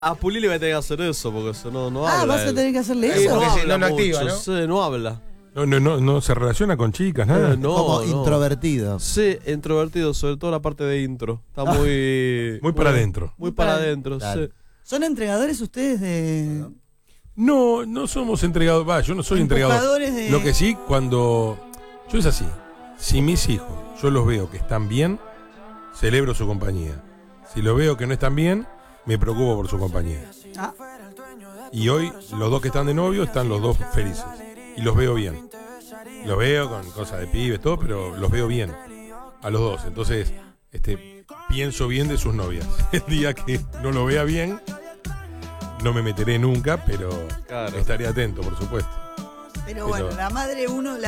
A Puli le voy a tener que hacer eso, porque eso no habla. Ah, vas a él. tener que hacerle Sí, eso. no habla no mucho, activa, ¿no? sí, no habla. No se relaciona con chicas, nada. No, Como no. introvertido. Sí, introvertido, sobre todo la parte de intro. Está muy... Muy para adentro. Muy para adentro, Claro. sí. ¿Son entregadores ustedes de...? No somos entregados. Va, yo no soy entregado. Empujadores de- Lo que sí, cuando. Yo es así. Si mis hijos, yo los veo que están bien, celebro su compañía. Si los veo que no están bien, me preocupo por su compañía. Ah, Y hoy, los dos que están de novio, están los dos felices. Y los veo bien. Los veo con cosas de pibes, todo, pero los veo bien. A los dos. Entonces, pienso bien de sus novias. El día que no lo vea bien, no me meteré nunca, pero Claro. estaré atento, por supuesto. pero bueno, la madre,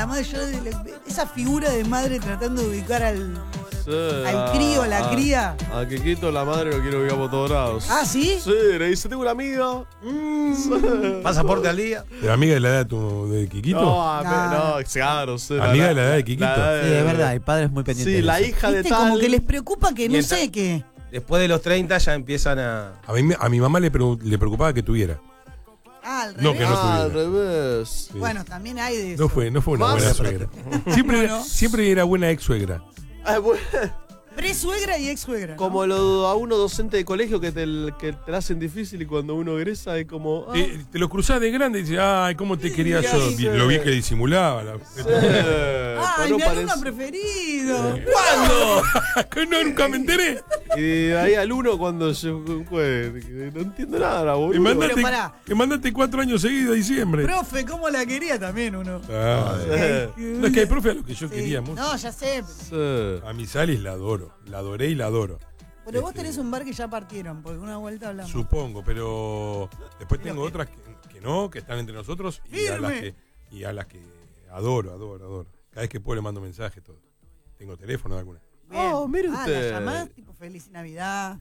esa figura de madre tratando de ubicar al crío, la cría. A Kikito, la madre lo quiere ubicar por todos lados. ¿Ah, sí? Sí, le dice, tengo un amigo. Pasaporte al día. ¿Pero amiga de la edad de Kikito? No, claro, sí. Amiga de la edad de Kikito. Sí, es verdad, hay padres muy pendientes. Sí, de la eso. hija de ¿Viste? tal. Como que les preocupa que no Mientras- sé qué. Después de los 30 ya empiezan a... A mi mamá le preocupaba que tuviera. Ah, al revés. No, que no Ah, al tuviera. revés. Sí. Bueno, también hay de eso. No fue una Más- buena suegra. Siempre era buena ex suegra. Ah, bueno, Pre-suegra y ex-suegra. ¿no? como a uno docente de colegio que te la hacen difícil y cuando uno egresa es como. Te lo cruzás de grande y dices, ay, ¿cómo te quería sí, yo? sí. Lo vi que disimulaba. ¡Ay, no mi alumno parece- preferido! Que no, nunca me enteré. Y de ahí al uno cuando yo. Pues, no entiendo nada, boludo. Pero pará. Que mandaste 4 años seguidos a diciembre. Profe, ¿cómo la quería también uno? Ah, no, es que hay profe a lo que yo Sí. quería mucho. No, ya sé. Sí. A mi Salis la adoro. La adoré y la adoro. Pero vos tenés un bar que ya partieron, porque una vuelta hablamos. Supongo, pero después tengo otras que no, que están entre nosotros y a las que adoro. Cada vez que puedo le mando mensaje, todo. Tengo teléfono de alguna. Bien. Oh, mire ¿La usted. llamás? Tipo, feliz Navidad.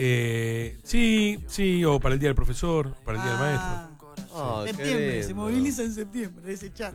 Sí, o para el día del profesor, para el día del maestro. Ah, qué Septiembre, lindo. se moviliza en septiembre ese chat.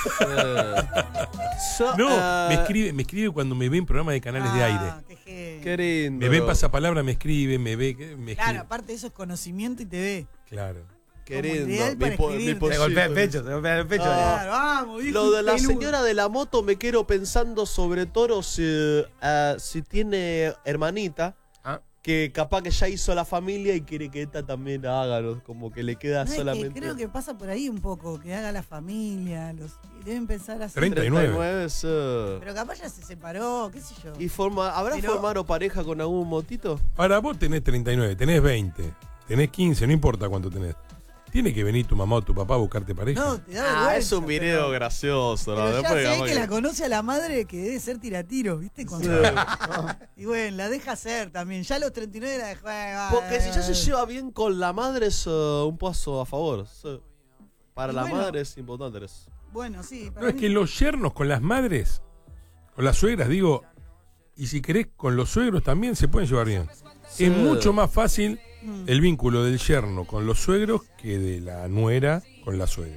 No, me escribe cuando me ve en programas de canales de aire. Qué Qué lindo. Me ve en pasapalabra, me escribe, me Claro, escribe. aparte de eso es conocimiento y te ve. Claro. Qué como lindo. ideal para escribirte. Se golpea el pecho, Claro, vamos, viejo Lo de la peludo. señora de la moto me quiero pensando sobre todo si tiene hermanita. Ah. Que capaz que ya hizo la familia y quiere que esta también haga, ¿no? Como que le queda No, es que solamente. creo que pasa por ahí un poco, que haga la familia, deben pensar así. 39. sí. Pero capaz ya se separó, qué sé yo. ¿Y habrá Pero- formado pareja con algún motito? Ahora vos tenés 39, tenés 20, tenés 15, no importa cuánto tenés. Tiene que venir tu mamá o tu papá a buscarte pareja. No, te da vergüenza. Es un video pero- gracioso, ¿no? Pero ya Después sé digamos que la conoce a la madre que debe ser tiratiros, ¿viste? Cuando... Y bueno, la deja ser también. Ya a los 39 la dejó. Porque si ya se lleva bien con la madre es un paso a favor. Sí. Para Y la bueno. madre es importante eso. Bueno, sí. No, es que los yernos con las madres, con las suegras, digo, y si querés con los suegros también se pueden llevar bien. Sí. Es mucho más fácil el vínculo del yerno con los suegros que de la nuera con la suegra.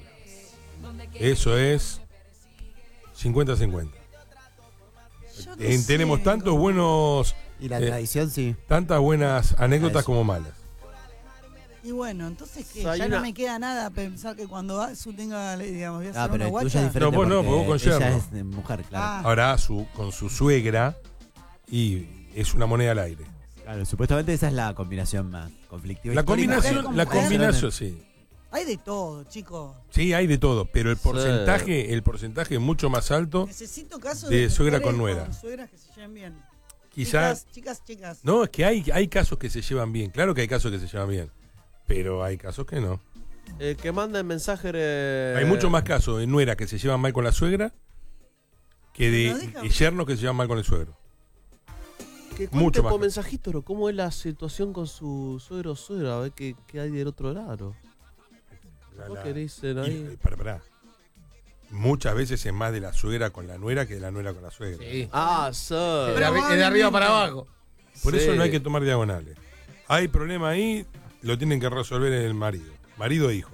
Eso es 50-50. Yo qué sé, Tenemos tantos como- buenos, Y la tradición, sí. tantas buenas anécdotas Eso. como malas. Y bueno, entonces que O sea, hay ya una- no me queda nada pensar que cuando Azu tenga, digamos, voy a Ah, hacer pero una el tuyo guacha. es diferente. No, vos no, porque vos con ella yerno. es de mujer, claro. Ah. Ahora con su suegra y es una moneda al aire. Claro, supuestamente esa es la combinación más conflictiva. La histórica. combinación, con la mujer. combinación, sí. Hay de todo, chicos. Sí, hay de todo, pero el porcentaje es mucho más alto. Necesito casos De de suegra mujeres con nuera. suegras que se lleven bien. Quizás. Chicas. No, es que hay casos que se llevan bien. Claro que hay casos que se llevan bien. Pero hay casos que no. Que manden mensaje. Hay muchos más casos de nuera que se llevan mal con la suegra que No, de déjame. yerno que se llevan mal con el suegro. Que mucho cuente más. por mensajito, ¿no? ¿Cómo es la situación con su suegro o suegra? A ver qué hay del otro lado. ¿Vos qué dicen ahí? Pará. Muchas veces es más de la suegra con la nuera que de la nuera con la suegra. Sí. Ah, sí. Es de arriba para abajo. Por Sí. eso no hay que tomar diagonales. Hay problema ahí, lo tienen que resolver el marido. Marido e hijo.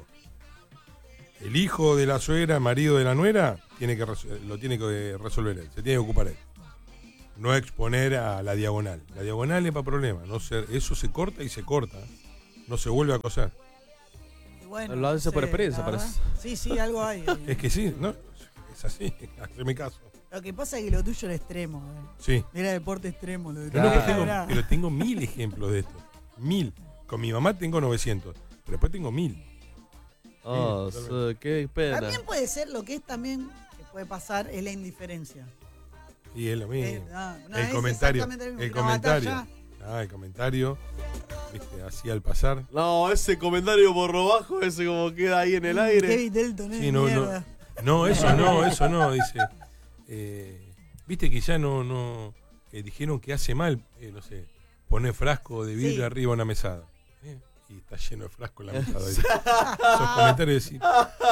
El hijo de la suegra, marido de la nuera, lo tiene que resolver él. Se tiene que ocupar él. No exponer a la diagonal. La diagonal es para problemas. Eso se corta y se corta. no se vuelve a coser. Y bueno, Lo hace por experiencia, la verdad. parece. Sí, algo hay. Es que sí, ¿no? Es así, hazme caso. Lo que pasa es que lo tuyo era extremo. Sí. Era deporte extremo. Lo de Pero, no, tu pero tengo 1000 ejemplos de esto. 1000. Con mi mamá tengo 900. Pero después tengo 1000. Oh, sí, qué pena. También puede ser lo que es también, que puede pasar, es la indiferencia. Y es lo mismo. No, el es comentario. exactamente lo mismo. El Una comentario. batalla. El comentario. Viste, así al pasar. No, ese comentario por lo bajo, ese como queda ahí en el aire. Kevin Delton, Sí, no, eso no, dice. Viste que ya no dijeron que hace mal, no sé, poner frasco de vidrio arriba a una mesada. Y está lleno de frasco en la mesada. Esos comentarios decir.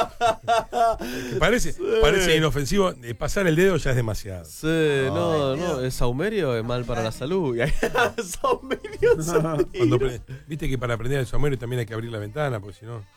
Parece inofensivo. Pasar el dedo ya es demasiado. Sí, no, el saumerio es mal para la salud. Y ahí, saumerio. Viste que para aprender el saumerio también hay que abrir la ventana, porque si no.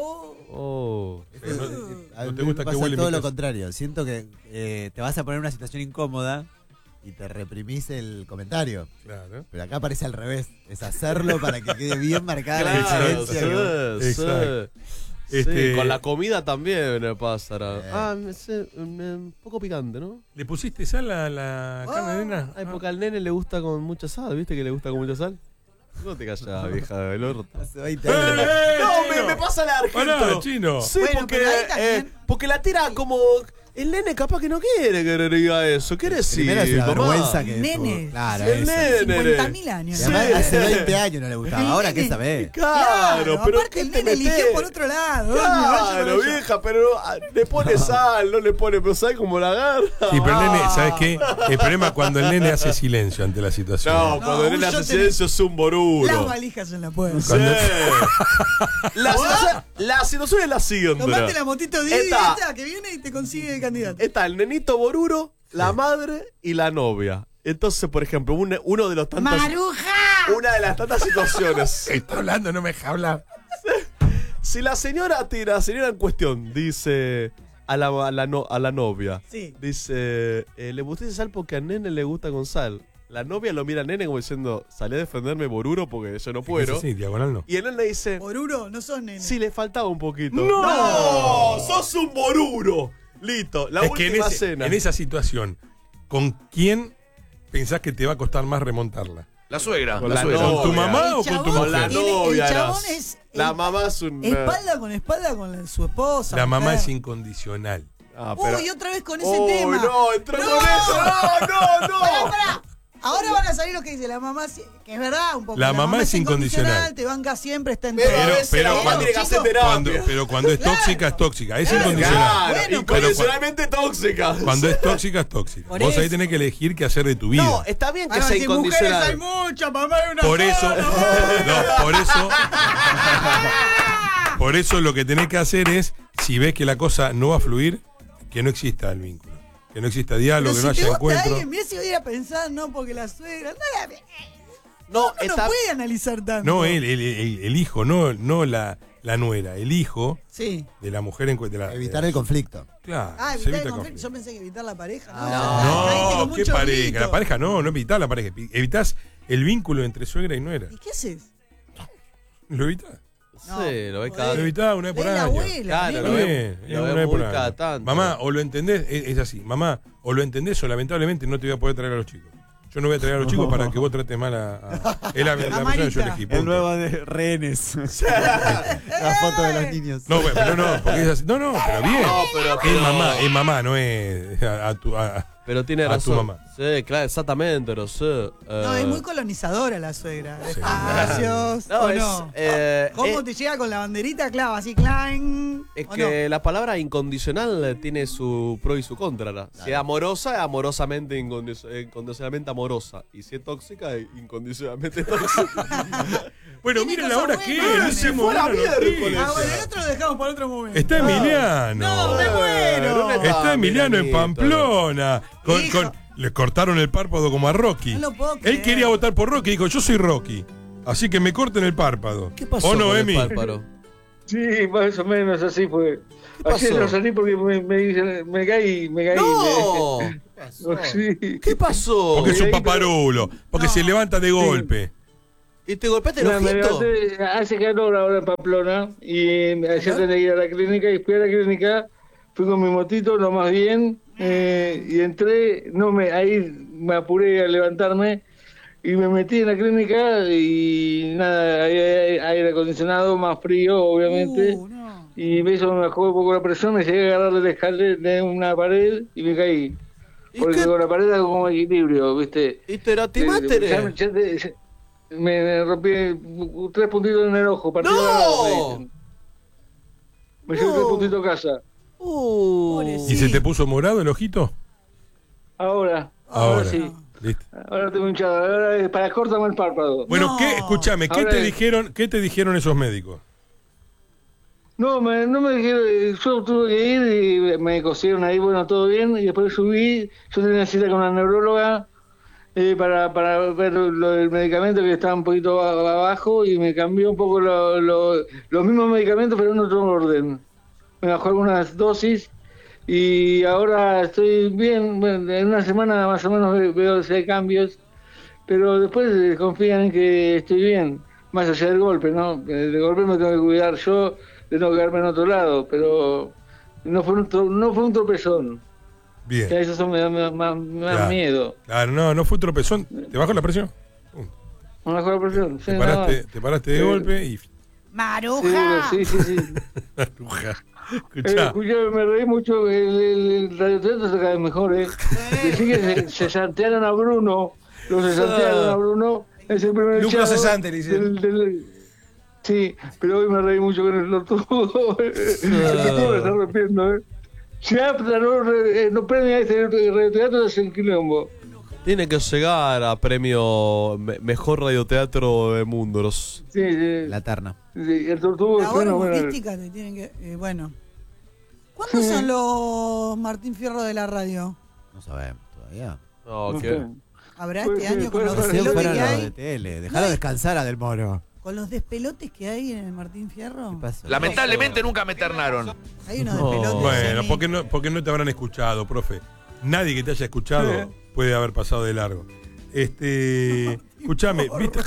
A No mí te me gusta que pasa huele todo mi lo casa. contrario. Siento que te vas a poner en una situación incómoda y te reprimís el comentario. Claro. Pero acá parece al revés. Es hacerlo para que quede bien marcada la Claro, diferencia. sí, Exacto. Sí, con la comida también me pasa. Un poco picante, ¿no? ¿Le pusiste sal a la carne de nena? Ay, porque al nene le gusta con mucha sal, ¿viste que le gusta con mucha sal? No te callas, vieja del orto. Hace 20 años. No, me pasa la Pará, argento. chino. Sí, Bueno, porque, pero ahí también- porque la tira como... El nene capaz que no quiere que le diga eso. ¿Qué decir, Primero es una mamá? vergüenza que Nene. Claro, El eso. nene. 50.000 años. Y ¿no? además hace 20 años no le gustaba. Ahora, ¿qué sabés? Claro, pero aparte ¿qué el te nene eligió metés? por otro lado. Claro, vieja, pero le pone sal, no le pone, pero ¿sabes cómo la agarra? Sí, pero el nene, ¿sabes qué? El problema es cuando el nene hace silencio ante la situación. No, cuando el un nene hace shot silencio es un borulo. Las valijas en la puerta. Sí. La situación es la siguiente. Tomate la motito Didi Esta- esta que viene y te consigue el candidato. Está el nenito boruro, la madre y la novia. Entonces, por ejemplo, uno de los tantos... ¡Maruja! Una de las tantas situaciones. Está hablando, no me deja hablar. Si la señora en cuestión dice a la novia, Sí. dice, le pusiste sal porque al nene le gusta con sal. La novia lo mira al nene como diciendo, salí a defenderme, boruro, porque yo no puedo. Sí, diagonal no. Y el nene dice, Oruro, no sos nene. sí, le faltaba un poquito. ¡No! ¡Sos un boruro! Listo, la Es que última cena. en esa situación, ¿con quién pensás que te va a costar más remontarla? La suegra. Con la la suegra. novia. ¿Con tu mamá El o con tu chabón Con la mujer? tiene- novia. el chabón eras. es- La el- mamá es un... Espalda con su esposa. La mamá mujer. es incondicional. Ah, pero... Uy, otra vez con ese Uy, tema. no, entró con eso. No. Pará. Ahora van a salir lo que dice la mamá, que es verdad, un poco. La mamá es incondicional. Te banca siempre, está en Pero todo. a veces la mamá cuando- tiene que hacer chicos, terapia. Pero cuando es tóxica, es tóxica. Es Claro, incondicional. Bueno, incondicionalmente tóxica. Cuando es tóxica, es tóxica. Por Vos ahí eso. tenés que elegir qué hacer de tu vida. No, está bien que Ahora, sea si mujeres hay incondicional. muchas, mamá hay una Por eso, sola. por eso lo que tenés que hacer es, si ves que la cosa no va a fluir, que no exista el vínculo, que no exista diálogo, Pero que no si te haya gusta encuentro. alguien, mirá si voy a ir a pensar, no, porque la suegra. No, No está... puede analizar tanto. No, el hijo, no la nuera, el hijo Sí. de la mujer en cuestión. Evitar el conflicto. Claro, Ah, se evitar evita el el conflicto. Yo conflicto. pensé que evitar la pareja. No, ¿qué pareja? La pareja no evitar la pareja. Evitás el vínculo entre suegra y nuera. ¿Y qué haces? ¿Lo evitás? No, Sí, lo ve cada... Lo evitás una vez por Ves la año. abuela. Claro, nene. lo ve- Bien, lo una ve vez por muy año. cada tanto. Mamá, o lo entendés, es así. Mamá, o lo entendés o lamentablemente no te voy a poder traer a los chicos. Yo no voy a traer a los chicos para que vos trates mal es la persona que yo Marita. elegí. punto. de rehenes. La foto de los niños. No, bueno, pero no, porque es así. No, pero bien. No, pero- Es mamá, no es Pero tiene a tu razón. mamá. Sí, claro, exactamente, lo sé. No, es muy colonizadora la suegra. Sí. Espacios. No, ¿o es, no? ¿Cómo te llega con la banderita? Claro, así, clang. Es ¿o que la palabra incondicional tiene su pro y su contra. ¿no? Si es amorosa, es amorosamente, incondicionalmente amorosa. Y si es tóxica, es incondicionalmente tóxica. Bueno, Tiene miren la cosas hora que buenas. es. No Se hicimos fue a la una miércoles. noticia. Ah, bueno, el otro lo dejamos para otro momento. Está Emiliano. No, me muero. ¿Dónde Está Emiliano en Milanito? Pamplona. Hijo. Le cortaron el párpado como a Rocky. No lo puedo Él creer. quería votar por Rocky y dijo, yo soy Rocky. Así que me corten el párpado. ¿Qué pasó ¿O no, con el Emi? párpado? Sí, más o menos así fue. ¿Qué Ayer pasó? no salí porque me caí. ¡No! Sí. ¿Qué pasó? Porque es un paparulo. Porque No. se levanta de golpe. ¿Y te golpeaste el Me ojito? levanté, hace calor ahora en Pamplona y ayer tenía que ir a la clínica y fui a la clínica, fui con mi motito, lo más bien, y entré, ahí me apuré a levantarme y me metí en la clínica y nada, hay aire acondicionado, más frío obviamente, No. y eso me bajó un poco la presión, me llegué a agarrar de escalera de una pared y me caí. ¿Y Porque qué? con la pared hago como equilibrio, ¿viste? ¿Y te lastimaste? Me rompí 3 puntitos en el ojo. ¡No! Me llevo 3 puntitos a casa. Pobrecito. ¿Y se te puso morado el ojito? Ahora Ahora. sí. ¿Viste? Ahora tengo hinchado. Ahora es para cortarme el párpado. Bueno, No. escúchame, Ahora es- ¿qué te dijeron esos médicos? No me dijeron, yo tuve que ir y me cosieron ahí, bueno, todo bien. Y después subí, yo tenía cita con una neuróloga para ver lo del medicamento que estaba un poquito abajo y me cambió un poco los mismos medicamentos, pero en otro orden. Me bajó algunas dosis y ahora estoy bien. Bueno, en una semana más o menos veo si hay cambios, pero después confían en que estoy bien, más allá del golpe, ¿no? De golpe me tengo que cuidar yo, tengo que quedarme en otro lado, pero no fue un tropezón. Bien. Que eso me da más Claro. miedo. Claro, no fue un tropezón. ¿Te bajó la presión? Me bajó la presión. Sí, Te paraste de Sí. golpe y... Maruja. Sí. Aruja. Escuchá. Escuchá, me reí mucho, el radioteatro se cae mejor, Decí que se santearon a Bruno, se santearon a Bruno, es el primer Lucro echado cesante, le hicieron. Sí, pero hoy me reí mucho con el tortugo, el tortugo me está rompiendo, Si APTA no premia este radioteatro es el quilombo. Tiene que llegar a premio mejor radioteatro del mundo. Sí. La terna. Sí, el tortugo La es hora fenomenal. humorística te tienen que. Bueno. ¿Cuándo son los Martín Fierro de la radio? No sabemos todavía. No, No ¿qué? sé. ¿Habrá Puede este ser, año con puede los ser. Recién despelotes fueron que los de hay? tele. Dejalo descansar a Del Moro. ¿Con los despelotes que hay en el Martín Fierro? ¿Qué pasó? Lamentablemente nunca me ternaron. Hay unos No. despelotes. Bueno, Jenny. porque no te habrán escuchado, profe. Nadie que te haya escuchado puede haber pasado de largo. Escúchame, ¿viste?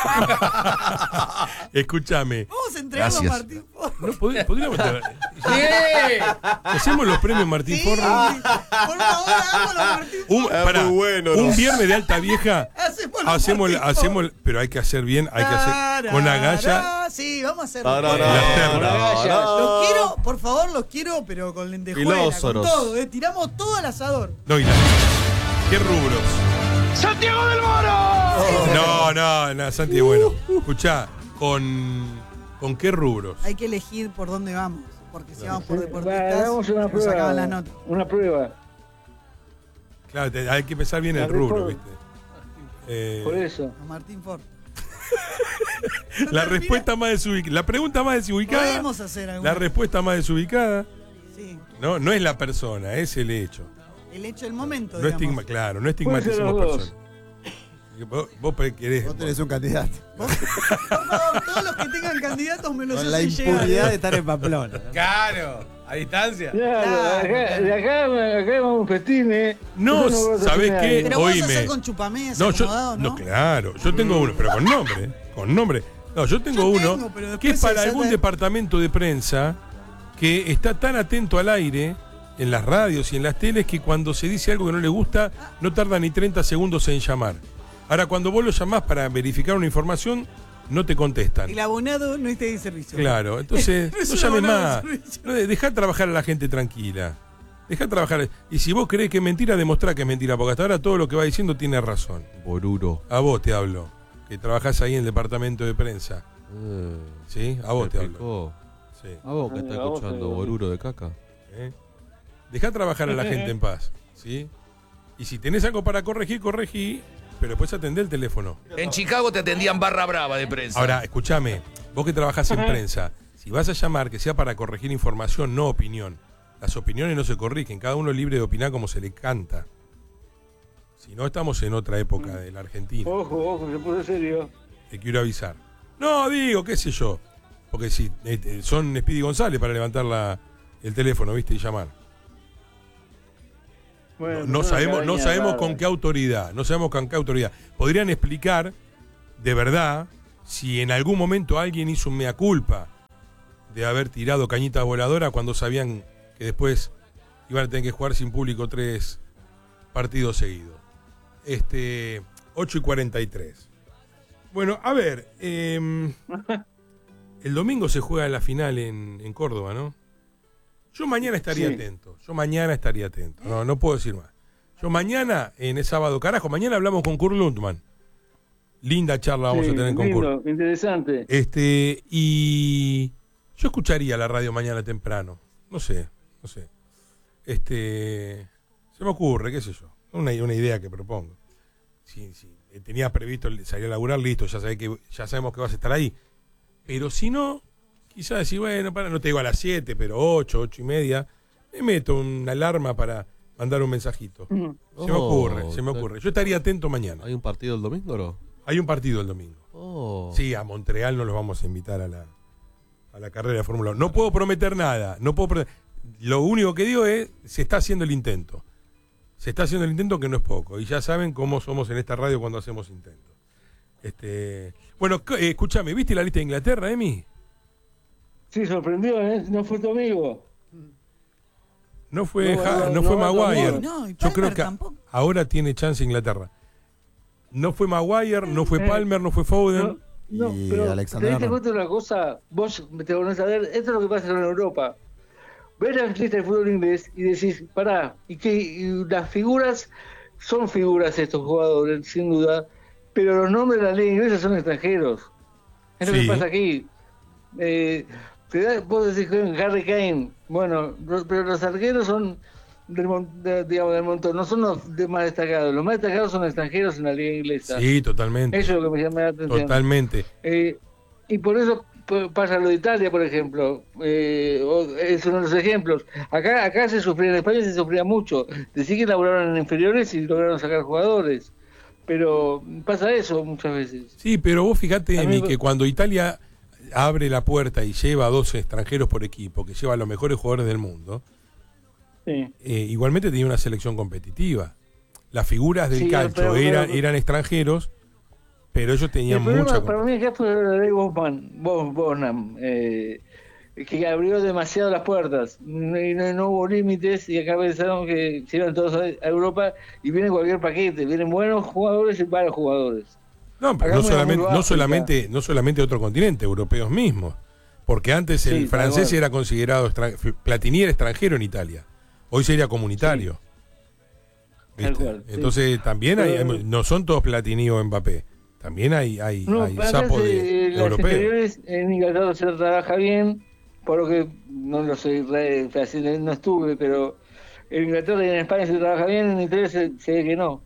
Escúchame. Vamos a entregarlo Gracias. a Martín Fierro. ¿No podríamos tener- ¿Hacemos los premios Martín Sí, Forro? por favor, hagámoslo, Martín Fierro. Pará, muy bueno, un ¿no? viernes de alta vieja. Hacemos Pero hay que hacer bien, hay que hacer con agalla. Sí, vamos a hacerlo. Tarará, Las ternas. tarará. Los quiero, por favor, los quiero, pero con lentejuela, con Filósoros. todo, tiramos todo al asador. No, ¿qué rubros? ¡Santiago del Moro! No, Santi, bueno. Escuchá, ¿con qué rubros? Hay que elegir por dónde vamos, porque si vamos por Va, deportistas, hagamos una nos sacaban las prueba. notas. Una prueba. Claro, hay que pensar bien el La rubro, respuesta. ¿viste? Por eso. A Martín Ford. La respuesta más desubicada. La pregunta más desubicada. Podemos hacer alguna. La respuesta más desubicada. Sí, No es la persona, es el hecho. el hecho del momento, No digamos. claro, no Puede ser estigmaticemos los dos. personas. Vos querés. Vos tenés un candidato. Por favor, todos los que tengan candidatos me los Con la hacen impunidad llegar. de estar en Pamplona. Claro, a distancia. De acá vamos un festín, No, Yo vamos a ¿sabés cocinar. qué? Pero vamos a Oíme. hacer con chupamés, No, acomodado, ¿no? claro, yo tengo uno, pero con nombre, con nombre. No, yo tengo Yo uno tengo, pero después que es se para desata- algún departamento de prensa que está tan atento al aire en las radios y en las teles que cuando se dice algo que no le gusta no tarda ni 30 segundos en llamar. Ahora, cuando vos lo llamás para verificar una información, no te contestan. El abonado no está de servicio. Claro, entonces No es no un llames abonado más. de servicio. No, dejá trabajar a la gente tranquila. Dejá trabajar. Y si vos creés que es mentira, demostrá que es mentira, porque hasta ahora todo lo que va diciendo tiene razón. Boruro. A vos te hablo, que trabajás ahí en el departamento de prensa. ¿Sí? A vos te hablo. Picó. Sí. A vos que estás A vos escuchando te- Boruro de caca. ¿Eh? Dejá trabajar a la gente en paz. ¿Sí? Y si tenés algo para corregir, corregí, pero después atendé el teléfono. En Chicago te atendían barra brava de prensa. Ahora, escúchame, vos que trabajás en prensa, si vas a llamar, que sea para corregir información, no opinión. Las opiniones no se corrigen, cada uno es libre de opinar como se le canta. Si no, estamos en otra época de la Argentina. Ojo, se puso serio. Te quiero avisar. No, digo, qué sé yo. Porque si son Speedy González para levantar el teléfono, ¿viste? Y llamar. Bueno, No sabemos cabaña con rara. qué autoridad. No sabemos con qué autoridad. Podrían explicar de verdad si en algún momento alguien hizo un mea culpa de haber tirado cañita voladora cuando sabían que después iban a tener que jugar sin público 3 partidos seguidos. 8:43. Bueno, a ver, el domingo se juega la final en Córdoba, ¿no? Yo mañana estaría atento. No puedo decir más. Yo mañana, en el sábado, carajo, mañana hablamos con Kurt Lundman. Linda charla vamos a tener con Kurt. Interesante. Y yo escucharía la radio mañana temprano. No sé. Se me ocurre, qué sé yo. Una idea que propongo. Si tenías previsto salir a laburar, listo, ya sabemos que vas a estar ahí. Pero si no, quizás decir, bueno, no te digo a las 7, pero 8:30, me meto una alarma para mandar un mensajito. Se me ocurre. Yo estaría atento mañana. ¿Hay un partido el domingo o no? Hay un partido el domingo. Sí, a Montreal no los vamos a invitar a la carrera de Fórmula 1. No puedo prometer nada. Lo único que digo es, se está haciendo el intento. Se está haciendo el intento, que no es poco. Y ya saben cómo somos en esta radio cuando hacemos intentos. Bueno, escúchame, ¿viste la lista de Inglaterra, Emi? Sí, sorprendió, ¿eh? No fue tu amigo. No fue Maguire. No, y yo creo Palmer que tampoco. ahora tiene chance Inglaterra. No fue Maguire, no fue Palmer, no fue Foden. No, Y pero Alexander te diste Arnold. cuenta de una cosa, vos te volvés a ver, esto es lo que pasa en Europa. Ves la lista de fútbol inglés y decís, pará, y las figuras son figuras estos jugadores, sin duda, pero los nombres de la liga inglesa son extranjeros. Es lo Sí. que pasa aquí. Vos decís Harry Kane, bueno, pero los arqueros son del montón, no son los más destacados. Los más destacados son extranjeros en la liga inglesa. Sí, totalmente. Eso es lo que me llama la atención. Totalmente. Y por eso pasa lo de Italia, por ejemplo. Es uno de los ejemplos. Acá se sufría, en España se sufría mucho. Decir que laburaron en inferiores y lograron sacar jugadores. Pero pasa eso muchas veces. Sí, pero vos fijate, Emi, mí- que cuando Italia abre la puerta y lleva a 12 extranjeros por equipo, que lleva a los mejores jugadores del mundo, Sí. igualmente tenía una selección competitiva. Las figuras del Sí, calcio pero- eran extranjeros, pero ellos tenían El problema mucha para mí acá fue la ley Bosman, que abrió demasiado las puertas y no hubo límites, y acá pensaron que se iban todos a Europa y viene cualquier paquete, vienen buenos jugadores y malos jugadores. No, pero Acá muy bajo, no solamente otro continente, europeos mismos. Porque antes Sí, el francés tal cual. era considerado Platini era extranjero enItalia. Hoy sería comunitario. Tal ¿Viste? cual, sí. Entonces también Pero- no son todos Platini o Mbappé. También hay Acá sapo de las europeos. inferiores en Inglaterra se trabaja bien, por lo que no lo sé, no estuve, pero en Inglaterra y en España se trabaja bien, en Italia se ve que no.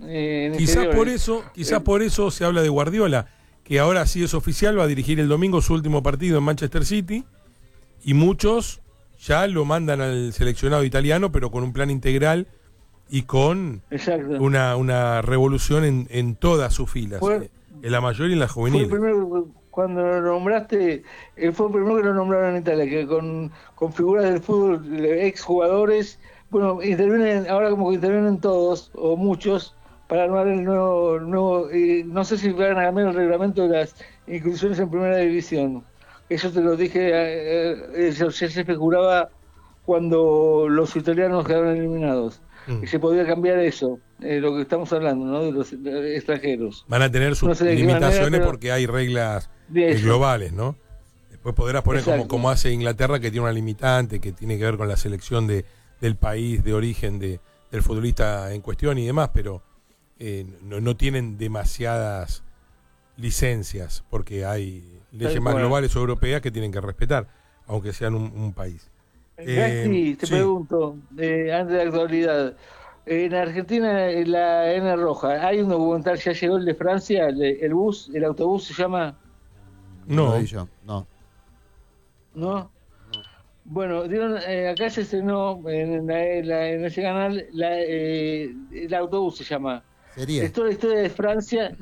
Quizás por eso se habla de Guardiola, que ahora sí es oficial, va a dirigir el domingo su último partido en Manchester City, y muchos ya lo mandan al seleccionado italiano, pero con un plan integral y con Exacto. una revolución en todas sus filas, Fue- en la mayor y en la Fue el juvenil. primero, cuando lo nombraste, fue el primero que lo nombraron en Italia, que con figuras del fútbol, ex jugadores, bueno, intervienen, ahora como que intervienen todos, o muchos, para armar el nuevo no sé si van a cambiar el reglamento de las inclusiones en primera división. Eso te lo dije, eso ya se especulaba cuando los italianos quedaron eliminados. Mm. Que se podía cambiar eso, lo que estamos hablando, ¿no? De los extranjeros. Van a tener sus No sé de qué limitaciones manera, pero- porque hay reglas De eso. globales, ¿no? Después podrás poner Exacto. como hace Inglaterra, que tiene una limitante, que tiene que ver con la selección del país de origen del futbolista en cuestión y demás, pero no tienen demasiadas licencias, porque hay leyes Tal más cual. globales o europeas que tienen que respetar, aunque sean un país. Gasti, te sí. pregunto, antes de la actualidad, en Argentina, en la N Roja, hay un documental, ya llegó el de Francia, el autobús se llama, No. Lo vi yo. No. ¿no? Bueno, acá se estrenó en ese canal, el autobús se llama. ¿Sería? Es toda la historia de Francia,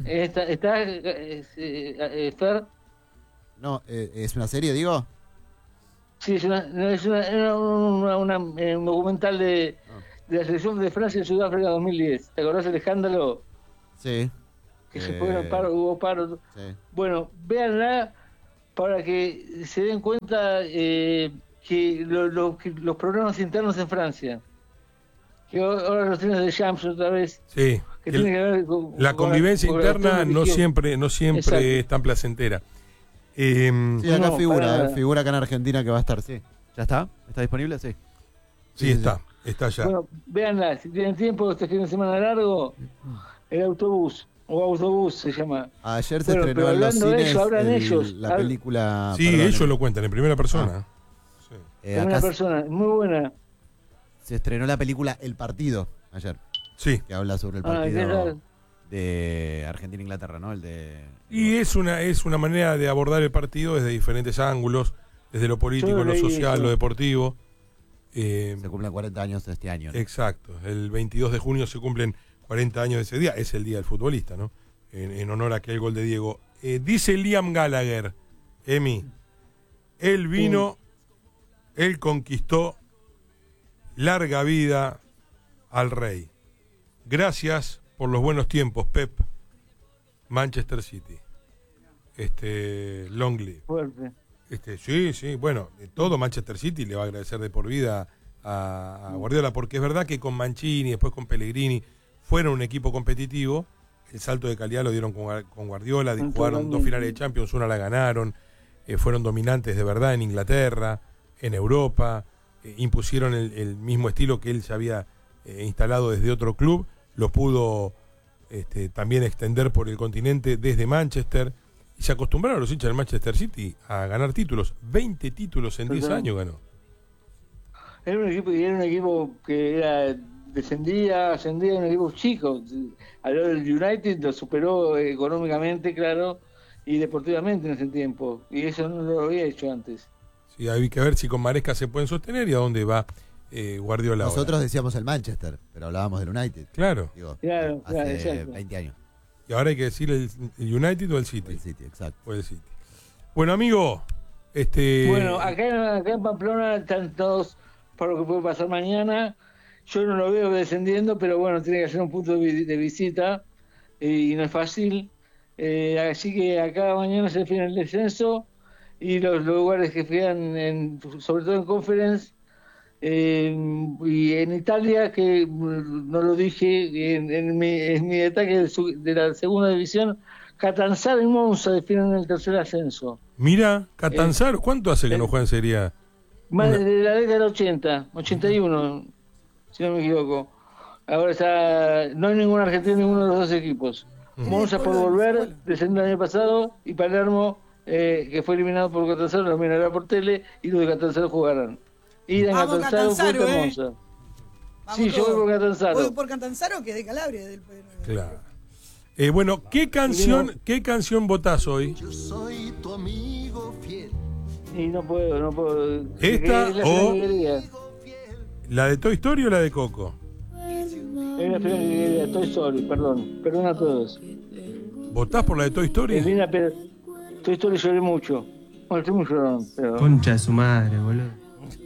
Fer. No, ¿es una serie, digo? Sí, es un documental de la selección de Francia en Sudáfrica 2010. ¿Te acordás del escándalo? Sí. que se fueron paro, hubo paro. Sí. Bueno, véanla para que se den cuenta que los problemas internos en Francia, que ahora los tienen de Champs otra vez, Sí. que tiene que ver con La convivencia con la interna no religión. siempre Exacto. es tan placentera. Sí, acá No, figura, para nada. figura acá en Argentina que va a estar, sí. ¿Ya está? ¿Está disponible? Sí. Sí, está ya. Bueno, véanla, si tienen tiempo este fin de semana largo, el autobús, o autobús se llama. Ayer se Bueno, estrenó pero en los hablando de cines eso, hablan ellos. la película... Sí, perdón, ellos lo cuentan en primera persona. Sí. Es acá una persona muy buena. se estrenó la película El Partido ayer, Sí. que habla sobre el Ah, ¿qué partido tal? de Argentina-Inglaterra, ¿no? El de... Y es una manera de abordar el partido desde diferentes ángulos, desde lo político, Yo lo leí social, eso. lo deportivo. Se cumplen 40 años este año, ¿no? Exacto. El 22 de junio se cumplen 40 años de ese día. Es el día del futbolista, ¿no? En honor a aquel gol de Diego. Dice Liam Gallagher, Emi, él vino, él conquistó, larga vida al rey. Gracias por los buenos tiempos, Pep. Manchester City. Long live. Fuerte. Sí, bueno, todo Manchester City le va a agradecer de por vida a Guardiola, porque es verdad que con Mancini, después con Pellegrini, fueron un equipo competitivo. El salto de calidad lo dieron con Guardiola, jugaron 2 finales de Champions, una la ganaron, fueron dominantes de verdad en Inglaterra, en Europa, impusieron el mismo estilo que él se había instalado desde otro club, lo pudo también extender por el continente desde Manchester, y se acostumbraron los hinchas del Manchester City a ganar títulos. 20 títulos en 10 años ganó. Era un equipo que descendía, ascendía, un equipo chico. Al lado del United lo superó económicamente, claro, y deportivamente en ese tiempo. Y eso no lo había hecho antes. Sí, hay que ver si con Maresca se pueden sostener y a dónde va Guardiola ahora. Nosotros decíamos el Manchester, pero hablábamos del United. Claro. Digo, Claro, hace exacto. 20 años. Y ahora hay que decir el United o el City. El City, exacto. O el City. Bueno, amigo, Bueno, acá en Pamplona están todos para lo que puede pasar mañana. Yo no lo veo descendiendo, pero bueno, tiene que hacer un punto de visita y no es fácil. Así que acá mañana se define el descenso y los lugares que quedan, sobre todo en Conference. Y en Italia, que no lo dije en mi detalle de la segunda división, Catanzaro y Monza definen el tercer ascenso. Mira, Catanzaro, ¿cuánto hace que no juega en Serie A? Más de la década del 80, 81, si no me equivoco. Ahora no hay ningún argentino en ninguno de los dos equipos. Monza por volver, descendió el año pasado, y Palermo, que fue eliminado por Catanzaro, lo mirará por tele, y los de Catanzaro jugarán. Ir a Vamos, Catanzaro, Catanzaro, vuelta a Monza. Vamos Sí, yo todos. voy por Catanzaro. Voy por Catanzaro, que de Calabria. Claro. Bueno, ¿qué canción votás hoy? Y no puedo. ¿Esta Es la o- final que quería. ¿La de Toy Story o la de Coco? Es la final que quería. Toy Story, perdón a todos. ¿Votás por la de Toy Es Story? linda, pero Toy Story lloré mucho. Bueno, estoy muy llorón, pero... Concha de su madre, boludo.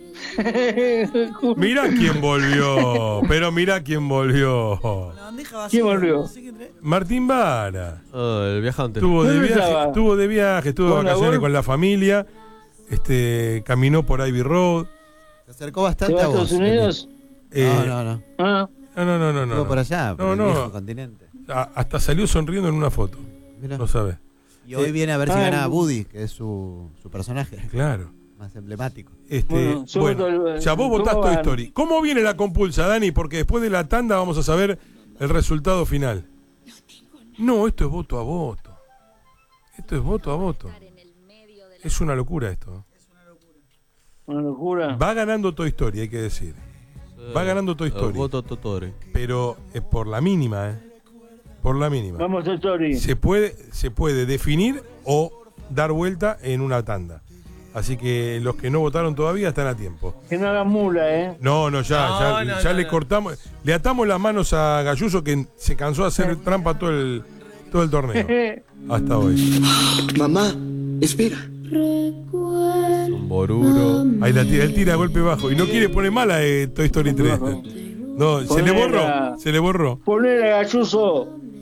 Mirá quién volvió, pero mirá quién volvió. La bandeja vacía. ¿Quién volvió? No sé qué trae. Martín Vara. El viajante. Estuvo de ¿Dónde viaje, estaba? estuvo de ¿Con la vacaciones Gol? con la familia. Caminó por Ivy Road. Se acercó ¿Se bastante va a a vos. Estados Unidos? No. Ah, No. Estuvo por allá, por No, el no. viejo continente. Hasta salió sonriendo en una foto. Mirá. No sabes. Y hoy viene a ver si Ah, gana Woody, que es su personaje Claro. más emblemático. Bueno, yo voto ya vos ¿cómo votás Toy van? Story. ¿Cómo viene la compulsa, Dani? Porque después de la tanda vamos a saber el resultado final. No, esto es voto a voto. Esto es voto a voto. Es una locura esto. Una locura. Va ganando Toy Story, hay que decir. Va ganando Toy Story. Voto Totore. Pero es por la mínima, Por la mínima. Vamos Toy Story. Se puede definir o dar vuelta en una tanda. Así que los que no votaron todavía están a tiempo. Que no hagan mula, No, ya le cortamos, le atamos las manos a Galluso, que se cansó de hacer trampa todo el torneo. Hasta hoy. Mamá, espera. Un boruro. Ahí él tira golpe bajo y no quiere poner mala Toy Story 3. No, se le borró. Poner a Galluso.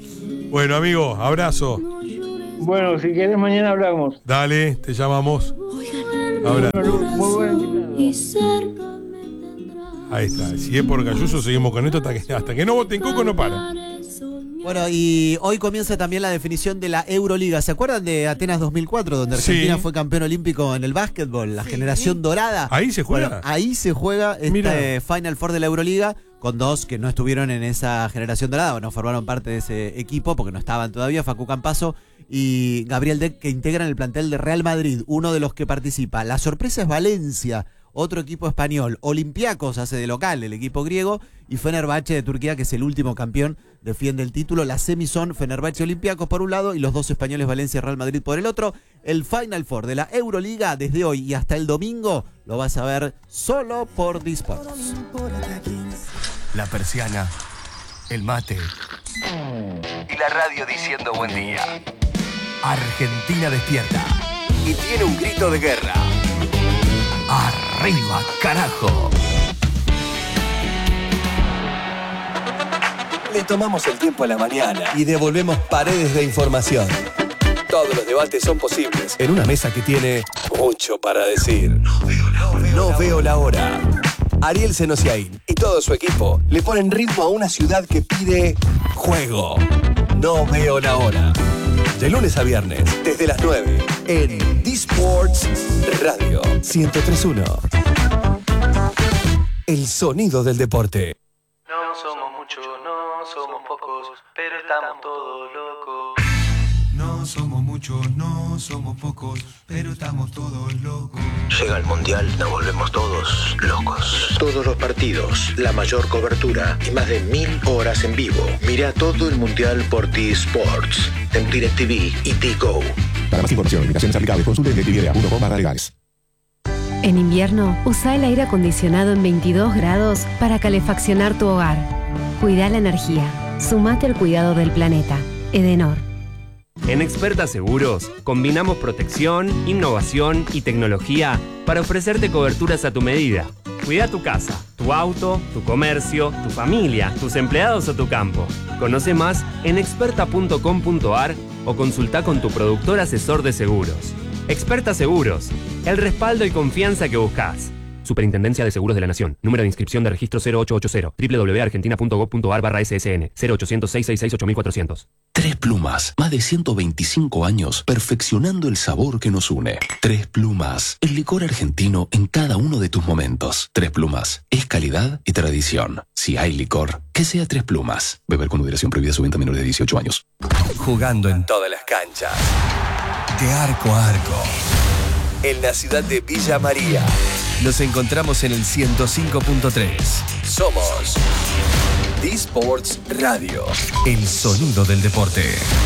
Bueno, amigo, abrazo. Bueno, si querés mañana hablamos. Dale, te llamamos. Abrazo. Muy buen invitado. Ahí está. Si es por Gayuso, seguimos con esto hasta que no voten Coco, no para. Bueno, y hoy comienza también la definición de la Euroliga. ¿Se acuerdan de Atenas 2004, donde Argentina fue campeón olímpico en el básquetbol? La generación dorada. Ahí se juega. Bueno, ahí se juega este Final Four de la Euroliga, con dos que no estuvieron en esa generación dorada, o no formaron parte de ese equipo, porque no estaban todavía, Facu Campazzo y Gabriel Deck, que integran el plantel de Real Madrid, uno de los que participa. La sorpresa es Valencia, otro equipo español. Olympiacos hace de local, el equipo griego, y Fenerbahce de Turquía, que es el último campeón, defiende el título. Las semis son Fenerbahce y Olympiacos por un lado, y los dos españoles, Valencia y Real Madrid, por el otro. El Final Four de la Euroliga, desde hoy y hasta el domingo, lo vas a ver solo por Disports. La persiana, el mate y la radio diciendo buen día. Argentina despierta y tiene un grito de guerra. ¡Arriba, carajo! Le tomamos el tiempo a la mañana y devolvemos paredes de información. Todos los debates son posibles en una mesa que tiene mucho para decir. No veo la hora. Ariel Senosiaín y todo su equipo le ponen ritmo a una ciudad que pide juego. No veo la hora. De lunes a viernes, desde las 9, en Disports Radio 103.1. El sonido del deporte. No somos muchos, no somos pocos, pero estamos todos locos. No somos muchos, no somos pocos, pero estamos todos locos. Llega el Mundial, nos volvemos todos locos. Todos los partidos, la mayor cobertura y más de 1000 horas en vivo. Mira todo el Mundial por T-Sports, en DirecTV y T-Go. Para más información, limitaciones aplicables, consulte DirecTV.com/legales. En invierno, usa el aire acondicionado en 22 grados para calefaccionar tu hogar. Cuida la energía. Sumate al cuidado del planeta. Edenor. En Experta Seguros, combinamos protección, innovación y tecnología para ofrecerte coberturas a tu medida. Cuida tu casa, tu auto, tu comercio, tu familia, tus empleados o tu campo. Conoce más en experta.com.ar o consulta con tu productor asesor de seguros. Experta Seguros, el respaldo y confianza que buscas. Superintendencia de Seguros de la Nación. Número de inscripción de registro 0880. www.argentina.gov.ar/ssn 0800-666-8400. Tres Plumas. Más de 125 años perfeccionando el sabor que nos une. Tres Plumas. El licor argentino en cada uno de tus momentos. Tres Plumas. Es calidad y tradición. Si hay licor, que sea Tres Plumas. Beber con moderación, prohibida su venta a menores de 18 años. Jugando en todas las canchas. De arco a arco. En la ciudad de Villa María. Nos encontramos en el 105.3. Somos Disports Radio, el sonido del deporte.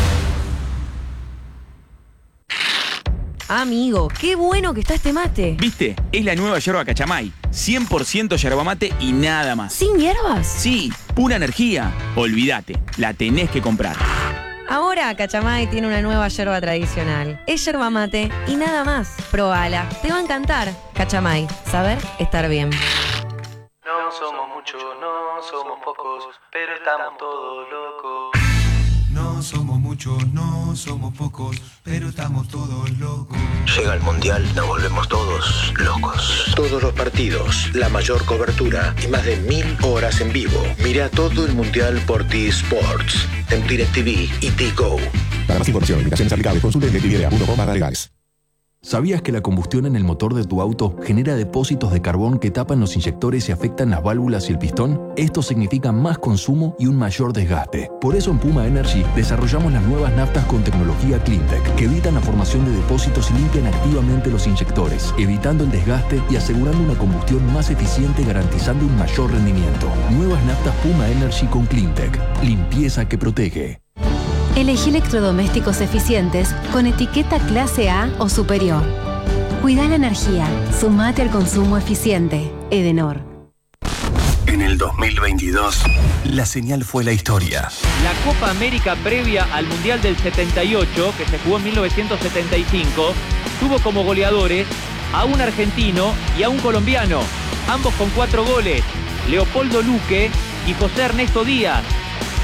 Amigo, qué bueno que está este mate. ¿Viste? Es la nueva yerba Cachamay. 100% yerba mate y nada más. ¿Sin hierbas? Sí, pura energía. Olvídate, la tenés que comprar. Ahora Cachamay tiene una nueva yerba tradicional. Es yerba mate y nada más. Probala, te va a encantar. Cachamay, saber estar bien. No somos muchos, no somos pocos, pero estamos todos locos. No somos muchos, no somos pocos, pero estamos todos locos. Llega el Mundial, nos volvemos todos locos. Todos los partidos, la mayor cobertura y más de 1000 horas en vivo. Mira todo el Mundial por T-Sports, en DirecTV y T-Go. Para más información, limitaciones aplicables, consulte DirecTV.com/legales. ¿Sabías que la combustión en el motor de tu auto genera depósitos de carbón que tapan los inyectores y afectan las válvulas y el pistón? Esto significa más consumo y un mayor desgaste. Por eso en Puma Energy desarrollamos las nuevas naftas con tecnología CleanTech que evitan la formación de depósitos y limpian activamente los inyectores, evitando el desgaste y asegurando una combustión más eficiente, garantizando un mayor rendimiento. Nuevas naftas Puma Energy con CleanTech. Limpieza que protege. Elegí electrodomésticos eficientes con etiqueta clase A o superior. Cuida la energía. Sumate al consumo eficiente. Edenor. En el 2022, la señal fue la historia. La Copa América previa al Mundial del 78, que se jugó en 1975, tuvo como goleadores a un argentino y a un colombiano, ambos con 4 goles, Leopoldo Luque y José Ernesto Díaz.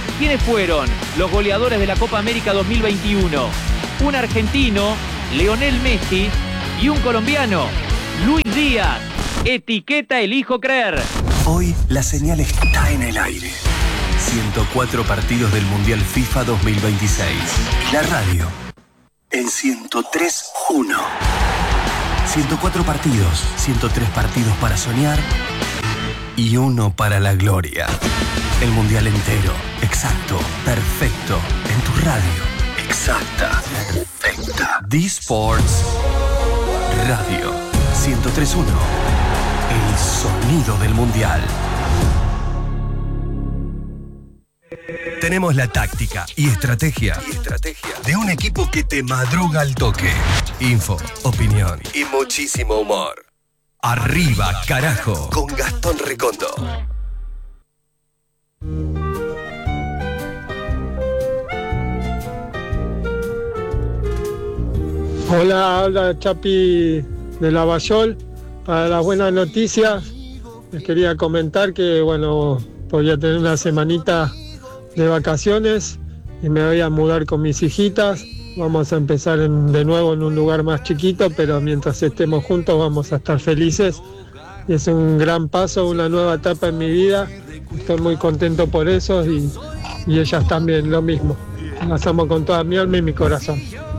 ¿Quiénes fueron los goleadores de la Copa América 2021? Un argentino, Lionel Messi, y un colombiano, Luis Díaz. Etiqueta Elijo Creer. Hoy la señal está en el aire. 104 partidos del Mundial FIFA 2026. Y la radio en 103.1. 104 partidos, 103 partidos para soñar y uno para la gloria. El Mundial entero, exacto, perfecto, en tu radio. Exacta, perfecta. D-Sports Radio 103.1. El sonido del Mundial. Tenemos la táctica y estrategia de un equipo que te madruga al toque. Info, opinión y muchísimo humor. Arriba, carajo, con Gastón Recondo. Hola, habla Chapi de Lavallol. Para las buenas noticias, les quería comentar que, bueno, voy a tener una semanita de vacaciones y me voy a mudar con mis hijitas. Vamos a empezar de nuevo en un lugar más chiquito, pero mientras estemos juntos vamos a estar felices. Y es un gran paso, una nueva etapa en mi vida. Estoy muy contento por eso y ellas también lo mismo. Las amo con toda mi alma y mi corazón.